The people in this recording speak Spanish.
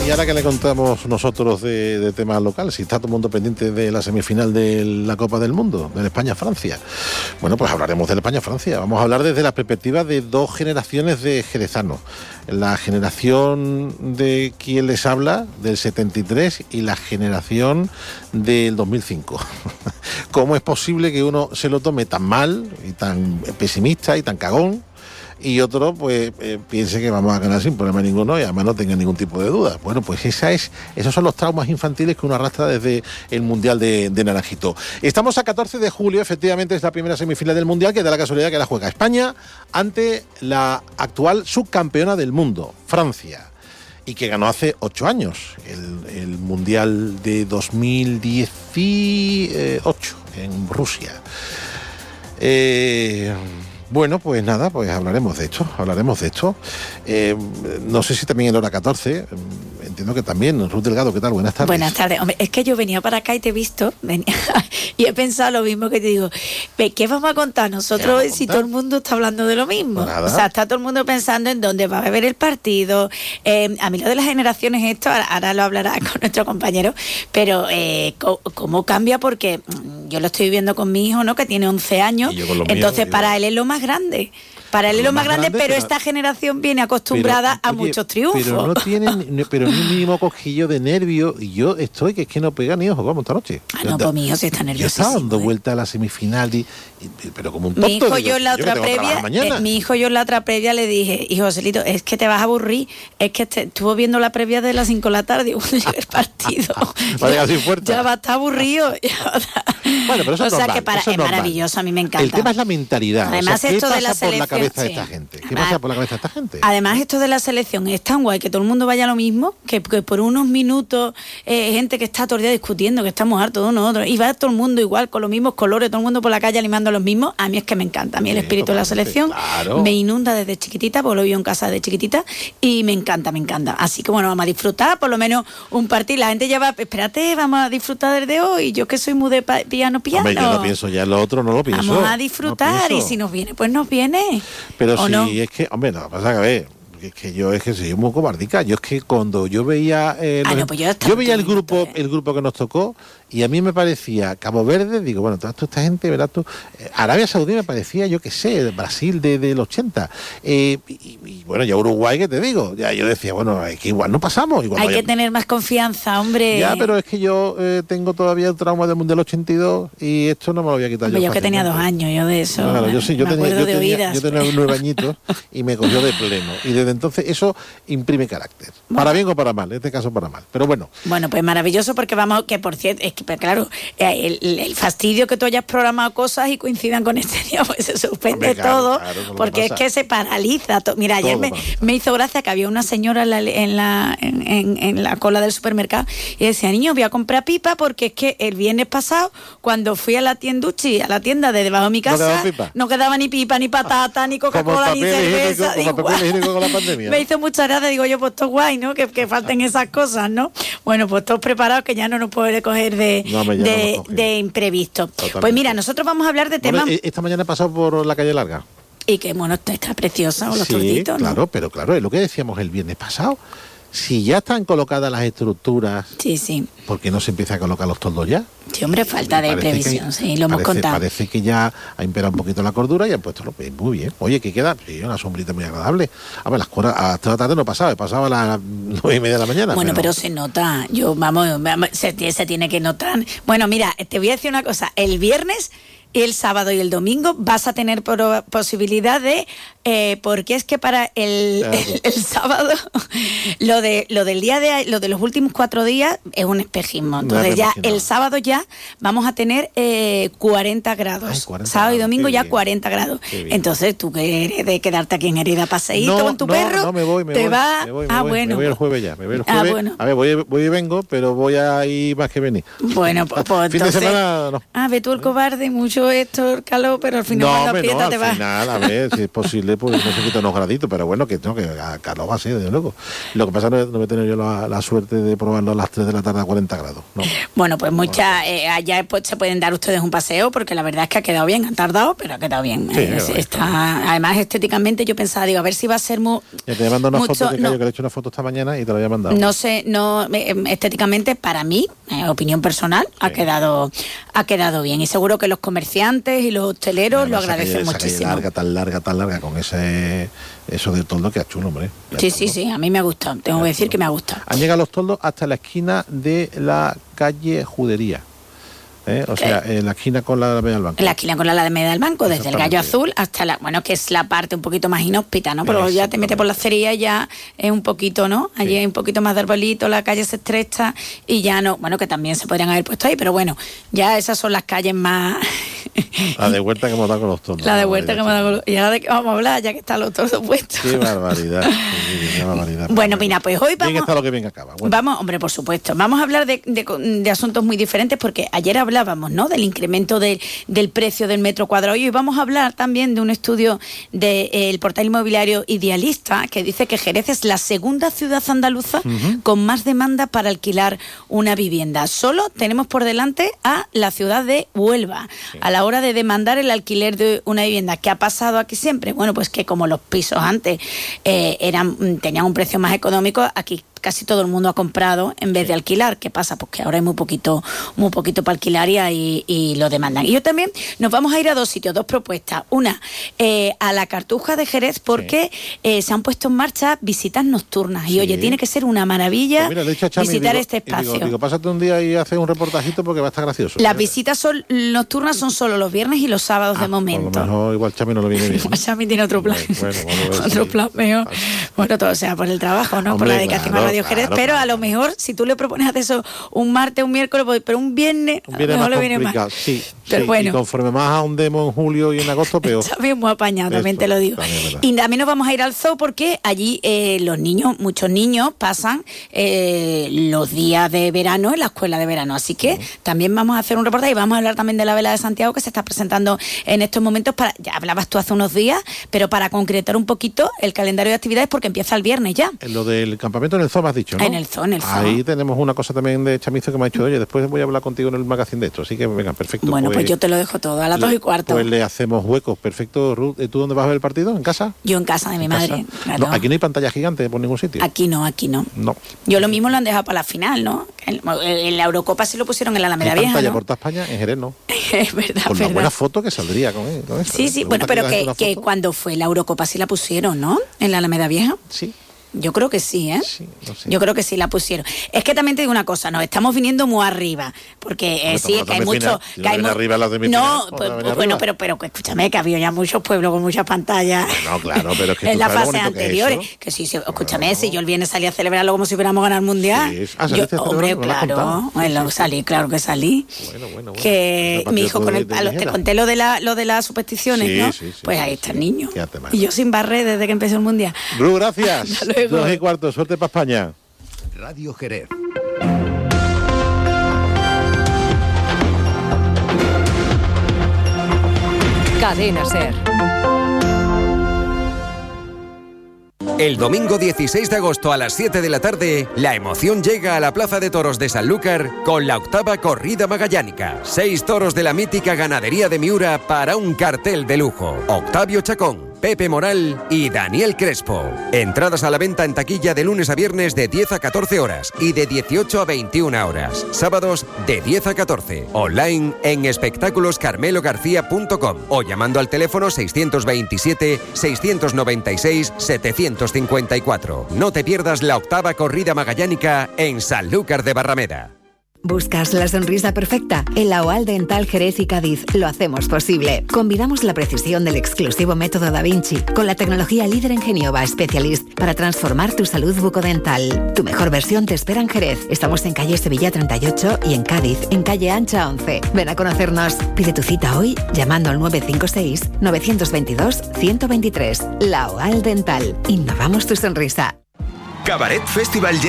Y ahora que le contamos nosotros de temas locales, si está todo el mundo pendiente de la semifinal de la Copa del Mundo, de España-Francia. Bueno, pues hablaremos de la España-Francia. Vamos a hablar desde la perspectiva de dos generaciones de jerezanos. La generación de quien les habla, del 73, y la generación del 2005. ¿Cómo es posible que uno se lo tome tan mal, y tan pesimista, y tan cagón, y otro pues piense que vamos a ganar sin problema ninguno y además no tenga ningún tipo de duda? Bueno, pues esos son los traumas infantiles que uno arrastra desde el Mundial de Naranjito. Estamos a 14 de julio, efectivamente es la primera semifinal del Mundial, que da la casualidad que la juega España ante la actual subcampeona del mundo, Francia, y que ganó hace 8 años el Mundial de 2018 en Rusia. Bueno, pues nada, pues hablaremos de esto. No sé si también en hora 14, entiendo que también. Ruth Delgado, ¿qué tal? Buenas tardes. Buenas tardes. Hombre, es que yo venía para acá y te he visto, y he pensado lo mismo que te digo. ¿Qué vamos a contar nosotros si todo el mundo está hablando de lo mismo? Nada. O sea, está todo el mundo pensando en dónde va a beber el partido. A mí lo de las generaciones, esto, ahora lo hablará con nuestro compañero, pero cómo cambia, porque yo lo estoy viviendo con mi hijo, ¿no?, que tiene 11 años, entonces para él es lo más grande. Para él es lo más grande, pero esta generación viene acostumbrada a muchos triunfos. Pero no tienen ni un mínimo cosquillo de nervio, y yo estoy, que es que no pega ni ojo, vamos, esta noche. No, pues mi hijo sí está nervioso. Yo estaba dando vuelta a la semifinal, pero como un tonto. Mi hijo, yo en la otra previa le dije, hijo Joselito, es que te vas a aburrir, es que estuvo viendo la previa de las 5 de la tarde, cuando llegue el partido. Ya va a estar aburrido. Bueno, pero eso es normal, que es maravilloso, a mí me encanta. El tema es la mentalidad. Además, ¿qué esto pasa de la por la cabeza de selección? esta gente? ¿Qué pasa por la cabeza de esta gente? Además, esto de la selección es tan guay, que todo el mundo vaya a lo mismo, que por unos minutos, gente que está todo el día discutiendo, que estamos hartos de uno a otro, y va todo el mundo igual, con los mismos colores, todo el mundo por la calle animando a los mismos. A mí es que me encanta. A mí el espíritu de la selección me inunda desde chiquitita, porque lo vivo en casa de chiquitita, y me encanta. Así que bueno, vamos a disfrutar por lo menos un partido. La gente ya va, espérate, vamos a disfrutar desde hoy. Yo que soy muy de piano. Hombre, yo lo pienso, ya lo otro no lo pienso. Vamos a disfrutar, y si nos viene, pues nos viene. Pero si no? Es que, hombre, no pasa que, a ver, es que yo soy muy cobardica. Yo es que cuando yo veía yo veía el grupo que nos tocó, y a mí me parecía Cabo Verde, digo, bueno, toda esta gente, ¿verdad? Arabia Saudí me parecía, yo qué sé, Brasil del 80, y bueno, ya Uruguay, que te digo, ya yo decía, bueno, es que igual no pasamos. Hay que tener más confianza, hombre. Ya, pero es que yo tengo todavía el trauma del Mundial 82, y esto no me lo voy a quitar. Yo que tenía 2 años, yo de eso. Claro, yo tenía 9 añitos y me cogió de pleno, y desde entonces eso imprime carácter, para bien o para mal, en este caso para mal, pero bueno. Bueno, pues maravilloso, porque vamos, que por cierto, es que pero claro, el fastidio que tú hayas programado cosas y coincidan con este día, pues se suspende todo, porque es que se paraliza todo. Mira, ayer me hizo gracia que había una señora en la cola del supermercado y decía, niño, voy a comprar pipa, porque es que el viernes pasado, cuando fui a la tienduchi, a la tienda de debajo de mi casa, no quedaba ni pipa, ni patata, ni Coca-Cola, ni cerveza. Me hizo mucha gracia, digo yo, pues esto es guay, ¿no? Que falten esas cosas, ¿no? Bueno, pues todos preparados, que ya no nos puede coger de imprevisto. Totalmente. Pues mira, nosotros vamos a hablar de temas. Esta mañana he pasado por la calle Larga. Y que bueno, está preciosa, los torditos, ¿no? Claro, pero claro, es lo que decíamos el viernes pasado. Si ya están colocadas las estructuras, ¿por qué no se empieza a colocar los toldos ya? Sí, hombre, falta de previsión, lo hemos contado. Parece que ya ha imperado un poquito la cordura y han puesto muy bien. Oye, ¿qué queda? Sí, una sombrita muy agradable. A ver, hasta la tarde no pasaba a las 9:30 de la mañana. Bueno, pero se nota, se tiene que notar. Bueno, mira, te voy a decir una cosa, el viernes, el sábado y el domingo vas a tener posibilidad de porque es que para el sábado lo del día lo de los últimos 4 días es un espejismo. Entonces ya el sábado ya vamos a tener 40 grados. 40 sábado y domingo ya 40 grados. Entonces tú, que eres de quedarte aquí en Herida paseíto con tu perro, no me voy, me voy el jueves ya. Bueno. A ver, voy y vengo, pero voy a ir más que venir. Bueno, pues fin entonces, de semana no. Ve tú el cobarde, mucho esto, el calor, pero al final cuando aprietas te vas. Al final, a ver, si es posible, pues no se quita unos graditos, pero bueno, que a calor va a ser, desde luego. Lo que pasa es que no voy a tener yo la suerte de probarlo a las 3 de la tarde a 40 grados. No. Bueno, pues allá pues, se pueden dar ustedes un paseo, porque la verdad es que ha quedado bien, han tardado, pero ha quedado bien. Sí, además, estéticamente yo pensaba, digo, a ver si va a ser te voy a mandar una foto que le he hecho una foto esta mañana y te la voy a mandar. No sé, estéticamente para mí, opinión personal, ha quedado bien, y seguro que los comerciantes y los hosteleros lo agradecen muchísimo. Tan larga con eso del toldo que ha chulo, hombre. Sí, a mí me ha gustado, tengo que decir que me ha gustado. Han llegado los toldos hasta la esquina de la calle Judería. O sea, en la esquina con la Alameda del Banco. En la esquina con la Alameda del Banco, desde el Gallo Azul hasta que es la parte un poquito más inhóspita, ¿no? Pero ya te metes por la acería y ya es un poquito, ¿no? Allí hay un poquito más de arbolito, la calle se estrecha y ya no, que también se podrían haber puesto ahí, pero bueno, ya esas son las calles más... La de Huerta que hemos dado con los toldos. La de Huerta que hemos dado con los... ¿Y ahora de qué vamos a hablar? Ya que están los toldos puestos. Qué barbaridad. Qué barbaridad. Bueno, mira, pues hoy vamos... Bien está lo que bien acaba. Bueno. Vamos, hombre, por supuesto. Vamos a hablar de asuntos muy diferentes, porque ayer hablábamos, ¿no?, del incremento del precio del metro cuadrado, y hoy vamos a hablar también de un estudio del portal inmobiliario Idealista, que dice que Jerez es la segunda ciudad andaluza con más demanda para alquilar una vivienda. Solo tenemos por delante a la ciudad de Huelva, a la hora de demandar el alquiler de una vivienda. ¿Qué ha pasado aquí siempre? Bueno, pues que como los pisos antes tenían un precio más económico, aquí casi todo el mundo ha comprado en vez de alquilar. ¿Qué pasa? Pues que ahora hay muy poquito para alquilar y lo demandan. Y yo también nos vamos a ir a dos sitios, dos propuestas. Una, a la Cartuja de Jerez, porque se han puesto en marcha visitas nocturnas. Y oye, tiene que ser una maravilla visitar este espacio. Digo, pásate un día y haces un reportajito porque va a estar gracioso. Las visitas nocturnas son solo los viernes y los sábados de momento. Por lo mejor igual Chami no lo viene bien. Chami tiene otro plan. Otro plan mejor. Bueno, todo sea por el trabajo, ¿no? Hombre, por la dedicación a Radio Jerez, pero a lo mejor si tú le propones hacer eso un martes, un miércoles, pero un viernes a lo mejor le viene mal. Sí, pero bueno. Y conforme más ahondemos en julio y en agosto, peor. También muy apañado, también te lo digo. Y también nos vamos a ir al zoo, porque allí muchos niños pasan los días de verano en la escuela de verano, así que también vamos a hacer un reportaje y vamos a hablar también de la Vela de Santiago, que se está presentando en estos momentos. Ya hablabas tú hace unos días, pero para concretar un poquito el calendario de actividades, porque empieza el viernes ya. Lo del campamento en el zoo me has dicho, ¿no? En el zoo. Ahí tenemos una cosa también de Chamizo que me ha dicho, oye, después voy a hablar contigo en el magazine de esto, así que venga, perfecto. Bueno, pues yo te lo dejo todo, a las 2:15. Pues le hacemos huecos, perfecto. Ruth, ¿tú dónde vas a ver el partido? ¿En casa? Yo en casa de mi madre. Claro. No, aquí no hay pantalla gigante por ningún sitio. Aquí no. Yo lo mismo lo han dejado para la final, ¿no? En la Eurocopa sí lo pusieron en la Alameda Vieja, pantalla ¿no? por toda España, en Jerez no. Es verdad. Con una buena foto que saldría con eso. Sí, bueno, pero que cuando fue la Eurocopa sí la pusieron, ¿no? En la Alameda Vieja. Sí. Yo creo que sí, ¿eh? Sí, no sé. Yo creo que sí la pusieron. Es que también te digo una cosa, nos estamos viniendo muy arriba, porque sí, es que hay mucho... Bueno, pero escúchame, que había ya muchos pueblos con muchas pantallas. No, claro, pero es que en las fases anteriores. Que sí, escúchame, si yo el viernes salí a celebrarlo como si hubiéramos ganado el Mundial. Sí. Hombre, claro, claro que salí. Bueno. Que mi hijo te conté lo de las supersticiones, ¿no? Sí, pues ahí está el niño. Y yo sin barrer desde que empezó el Mundial. Bru, gracias. 2:15, suerte para España. Radio Jerez. Cadena SER. El domingo 16 de agosto a las 7 de la tarde, la emoción llega a la Plaza de Toros de Sanlúcar con la 8ª corrida magallánica. 6 toros de la mítica ganadería de Miura para un cartel de lujo. Octavio Chacón, Pepe Moral y Daniel Crespo. Entradas a la venta en taquilla de lunes a viernes de 10 a 14 horas y de 18 a 21 horas. Sábados de 10 a 14. Online en espectáculoscarmelogarcía.com o llamando al teléfono 627-696-754. No te pierdas la 8ª corrida magallánica en Sanlúcar de Barrameda. ¿Buscas la sonrisa perfecta? En la OAL Dental Jerez y Cádiz lo hacemos posible. Combinamos la precisión del exclusivo método Da Vinci con la tecnología líder en Genioba Specialist para transformar tu salud bucodental. Tu mejor versión te espera en Jerez. Estamos en calle Sevilla 38 y en Cádiz, en calle Ancha 11. Ven a conocernos. Pide tu cita hoy llamando al 956-922-123. La OAL Dental. Innovamos tu sonrisa. Cabaret Festival